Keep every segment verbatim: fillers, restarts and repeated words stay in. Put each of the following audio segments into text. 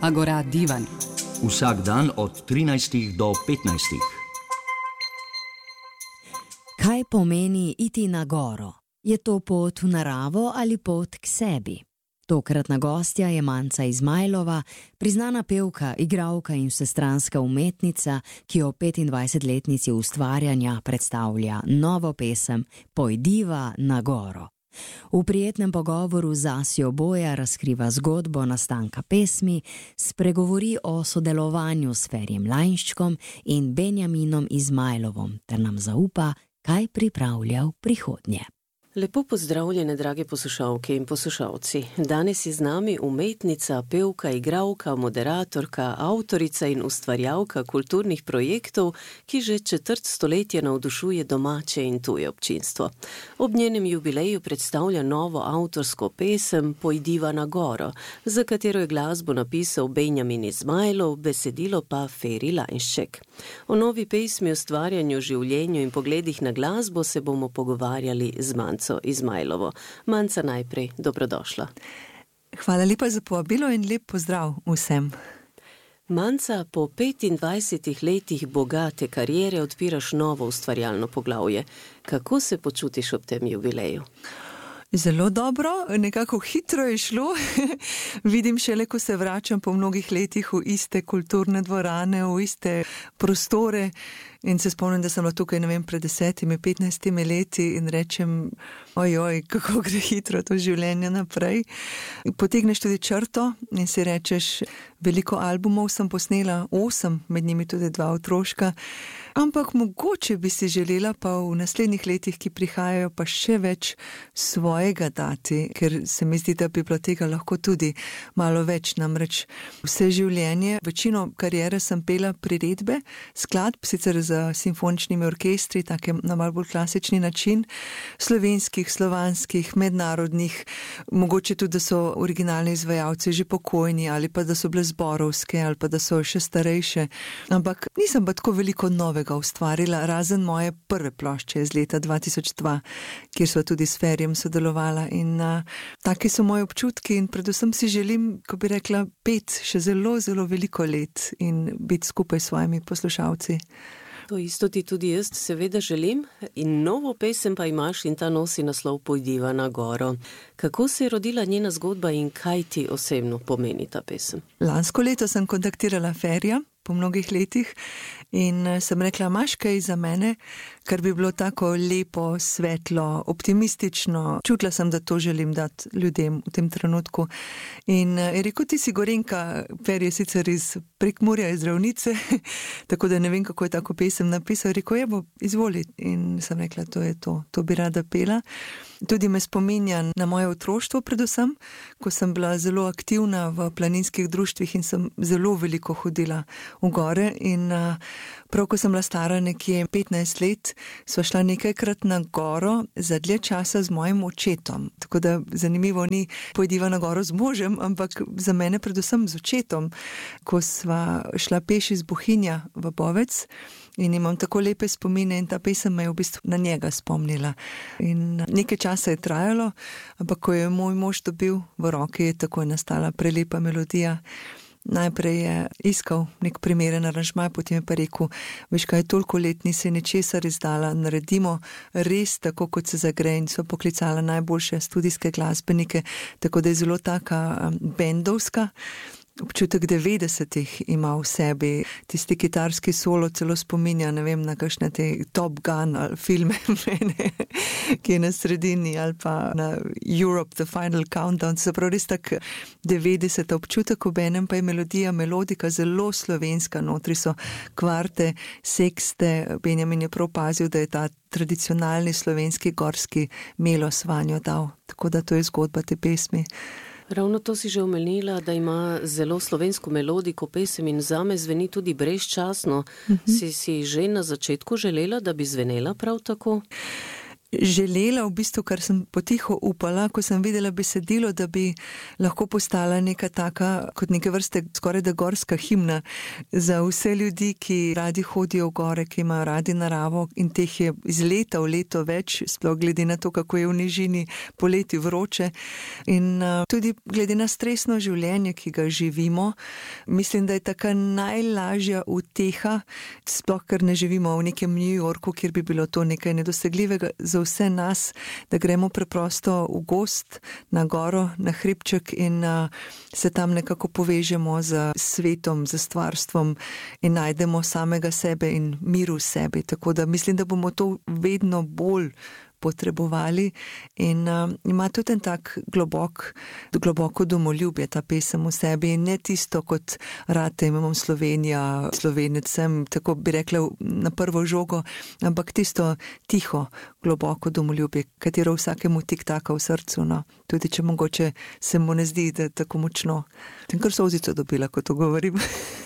Agora Divan. Vsak dan od trinajstih do petnajstih. Kaj pomeni iti na goro? Je to pot v naravo ali pot k sebi? Tokratna gostja je Manca Izmajlova, priznana pevka, igralka in vsestranska umetnica, ki o petindvajsetletnici ustvarjanja predstavlja novo pesem Pojdiva na goro. V prijetnem pogovoru z Asjo Boja razkriva zgodbo nastanka pesmi, spregovori o sodelovanju s Ferjem Lainščkom in Benjaminom Izmajlovom ter nam zaupa, kaj pripravlja v prihodnje. Lepo pozdravljene, drage poslušalke in poslušalci. Danes je z nami umetnica, pevka, igralka, moderatorka, avtorica in ustvarjalka kulturnih projektov, ki že četrt stoletja navdušuje domače in tuje občinstvo. Ob njenem jubileju predstavlja novo avtorsko pesem Pojdiva na goro, za katero je glasbo napisal Benjamin Izmajlov, besedilo pa Ferji Lainšček. O novi pesmi, ustvarjanju, življenju in pogledih na glasbo se bomo pogovarjali z Manco Izmajlovo. Manca, najprej dobrodošla. Hvala lepa za povabilo in lep pozdrav vsem. Manca, po petindvajsetih letih bogate kariere odpiraš novo ustvarjalno poglavje. Kako se počutiš ob tem jubileju? Zelo dobro, nekako hitro je šlo. Vidim šele, ko se vračam po mnogih letih v iste kulturne dvorane, v iste prostore in se spomnim, da sem bila tukaj, ne vem, pred desetimi, petnajstimi leti in rečem, ojoj, kako gre hitro to življenje naprej. Potegneš tudi črto in si rečeš, veliko albumov sem posnela, osem, med njimi tudi dva otroška, ampak mogoče bi si želela pa v naslednjih letih, ki prihajajo, pa še več svojega dati, ker se mi zdi, da bi bilo tega lahko tudi malo več, namreč vse življenje, večino kariere sem pela priredbe, skladb, sicer z simfoničnimi orkestri, take na malo bolj klasični način, slovenskih, slovanskih, mednarodnih, mogoče tudi, da so originalni izvajalci že pokojni, ali pa da so bile zborovske, ali pa da so še starejše, ampak nisem pa tako veliko novega ustvarila, razen moje prve plošče iz leta dva tisoč dva, kjer sva tudi s Ferjem sodelovala in a, taki so moji občutki in predvsem si želim, ko bi rekla, pet še zelo, zelo veliko let in biti skupaj s svojimi poslušalci. To isto ti tudi jaz seveda želim in novo pesem pa imaš in ta nosi naslov Pojdiva na goro. Kako se je rodila njena zgodba in kaj ti osebno pomeni ta pesem? Lansko leto sem kontaktirala Ferja po mnogih letih in sem rekla, imaš kaj za mene, kar bi bilo tako lepo, svetlo, optimistično. Čutila sem, da to želim dati ljudem v tem trenutku. In je rekel, ti si Gorenjka, Fer je sicer iz Prekmurja, iz Ravnice, tako da ne vem, kako je tako pesem napisal. Je rekel, je bo, izvoli. In sem rekla, to je to, to bi rada pela. Tudi me spominja na moje otroštvo predvsem, ko sem bila zelo aktivna v planinskih društvih in sem zelo veliko hodila v gore in prav, ko sem bila stara nekje petnajst let, sva šla nekajkrat na goro za dlje časa z mojim očetom. Tako da zanimivo ni Pojdiva na goro z možem, ampak za mene predvsem z očetom, ko sva šla peš iz Bohinja v Bovec in imam tako lepe spomine in ta pesem me je v bistvu na njega spomnila. In nekaj časa je trajalo, ampak ko je moj mož dobil v roki, je tako nastala prelepa melodija. Najprej je iskal nek primeren aranžmaj, potem je pa rekel, veš kaj, toliko let nisi ničesar izdala, naredimo res tako, kot se zagre, in so poklicala najboljše studijske glasbenike, tako da je zelo taka bendovska. Občutek devetdesetih ima v sebi, tisti kitarski solo celo spominja, ne vem, na kakšne te Top Gun ali filme mene, ki je na sredini, ali pa na Europe, The Final Countdown, se pravi res tak devetdeset občutek, ob enem pa je melodija, melodika zelo slovenska, notri so kvarte, sekste, Benjamin je prav pazil, da je ta tradicionalni slovenski gorski melos vanjo dal, tako da to je zgodba te pesmi. Ravno to si že omenila, da ima zelo slovensko melodiko pesem in zame zveni tudi brezčasno. Mm-hmm. Si si že na začetku želela, da bi zvenela prav tako? želela, v bistvu, kar sem potiho upala, ko sem videla besedilo, da bi lahko postala neka taka, kot neke vrste skoraj da gorska himna za vse ljudi, ki radi hodijo v gore, ki imajo radi naravo in teh je iz leta v leto več, sploh glede na to, kako je v nižini poleti vroče. In uh, tudi glede na stresno življenje, ki ga živimo, mislim, da je taka najlažja uteha, sploh ker ne živimo v nekem New Yorku, kjer bi bilo to nekaj nedosegljivega za vse nas, da gremo preprosto v gost, na goro, na hribček in uh, se tam nekako povežemo z svetom, z stvarstvom in najdemo samega sebe in miru v sebi. Tako da mislim, da bomo to vedno bolj potrebovali in uh, ima tudi en tak globok, globoko domoljubje ta pesem v sebi in ne tisto kot rate imamo Slovenija, Slovenec sem, tako bi rekla na prvo žogo, ampak tisto tiho, globoko domoljubje, katero vsakemu tik-taka v srcu, no. Tudi če mogoče se mu ne zdi, da je tako močno. Tem kar solzico dobila, ko to govorim.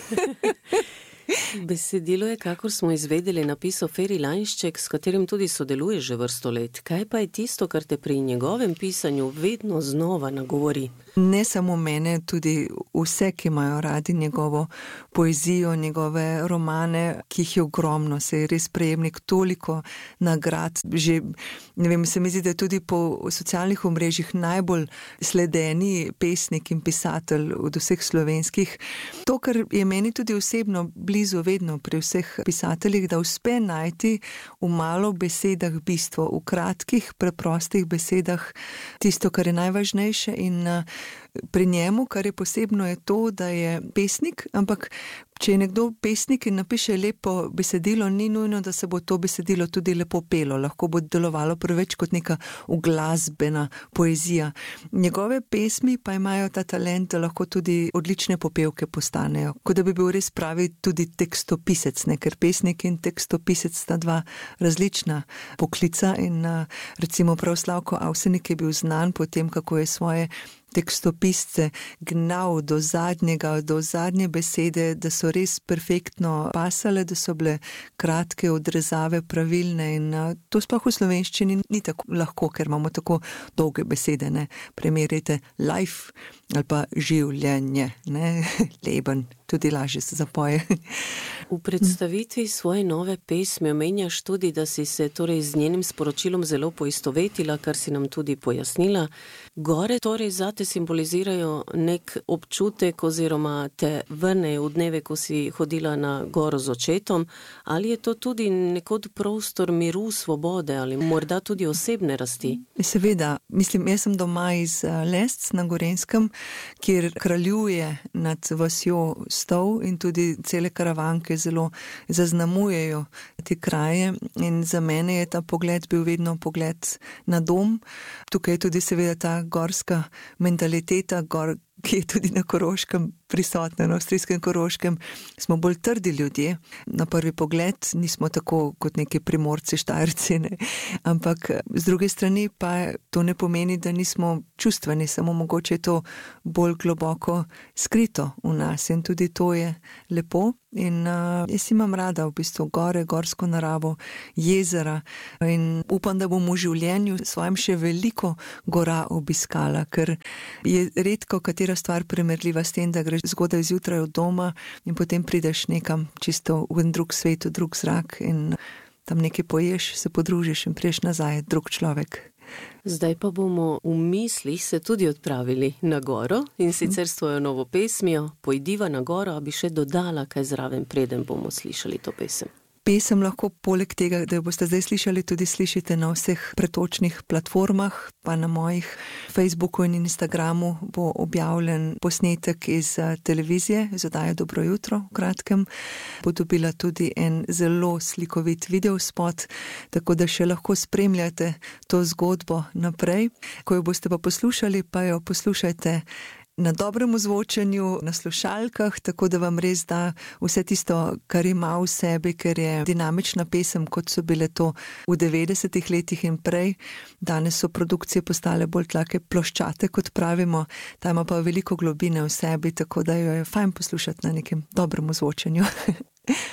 Besedilo je, kakor smo izvedeli, napisal Feri Lainšček, s katerim tudi sodeluje že vrsto let. Kaj pa je tisto, kar te pri njegovem pisanju vedno znova nagovori? Ne samo mene, tudi vse, ki imajo radi njegovo poezijo, njegove romane, ki jih je ogromno, se je res prejemnik toliko nagrad. Že, ne vem, se mi zdi, da je tudi po socialnih omrežjih najbolj sledeni pesnik in pisatelj od vseh slovenskih. To, kar je meni tudi osebno blizu vedno pri vseh pisateljih, da uspe najti v malo besedah bistvo, v kratkih, preprostih besedah tisto, kar je najvažnejše in pri njemu, kar je posebno, je to, da je pesnik, ampak če je nekdo pesnik in napiše lepo besedilo, ni nujno, da se bo to besedilo tudi lepo pelo, lahko bo delovalo preveč kot neka uglasbena poezija. Njegove pesmi pa imajo ta talent, da lahko tudi odlične popevke postanejo, kot da bi bil res pravi tudi tekstopisec, ne? Ker pesnik in tekstopisec sta dva različna poklica in recimo prav Slavko Avsenik je bil znan po tem, kako je svoje tekstopisce gnal do zadnjega, do zadnje besede, da so res perfektno pasale, da so bile kratke, odrezave, pravilne in to sploh v slovenščini ni tako lahko, ker imamo tako dolge besede, ne. Primerjajte life ali pa življenje, ne, leben, tudi lažje se zapoje. V predstavitvi svoje nove pesmi omenjaš tudi, da si se torej z njenim sporočilom zelo poistovetila, kar si nam tudi pojasnila. Gore torej zate simbolizirajo nek občutek oziroma te vrnejo v dneve, ko si hodila na goro z očetom, ali je to tudi nekod prostor miru, svobode ali morda tudi osebne rasti? Seveda, mislim, jaz sem doma iz Lesc na Gorenjskem, kjer kraljuje nad vasjo Stol in tudi cele karavanke zelo zaznamujejo te kraje in za mene je ta pogled bil vedno pogled na dom. Tukaj je tudi seveda ta gorska mentaliteta, gor, ki je tudi na Koroškem prisotna, na avstrijskem Koroškem. Smo bolj trdi ljudje. Na prvi pogled nismo tako kot neki Primorci, Štajerci, ne. Ampak z druge strani pa to ne pomeni, da nismo čustveni, samo mogoče je to bolj globoko skrito v nas in tudi to je lepo. In uh, jaz imam rada v bistvu gore, gorsko naravo, jezera in upam, da bom v življenju svojem še veliko gora obiskala, ker je redko katera stvar primerljiva s tem, da greš zgodaj zjutraj od doma in potem prideš nekam čisto v en drug svet, v drug zrak in tam nekaj poješ, se podružiš in priješ nazaj, drug človek. Zdaj pa bomo v mislih se tudi odpravili na goro in sicer s tvojo novo pesmijo Pojdiva na goro, a bi še dodala kaj zraven, preden bomo slišali to pesem. Pesem lahko poleg tega, da jo boste zdaj slišali, tudi slišite na vseh pretočnih platformah, pa na mojih Facebooku in Instagramu bo objavljen posnetek iz televizije, iz oddaje Dobro jutro v kratkem. Bo dobila tudi en zelo slikovit videospot, tako da še lahko spremljate to zgodbo naprej. Ko jo boste pa poslušali, pa jo poslušajte na dobrem ozvočenju, na slušalkah, tako da vam res da vse tisto, kar ima v sebi, ker je dinamična pesem, kot so bile to v devetdesetih letih in prej. Danes so produkcije postale bolj tlake ploščate, kot pravimo, ta ima pa veliko globine v sebi, tako da jo je fajn poslušati na nekem dobrem ozvočenju.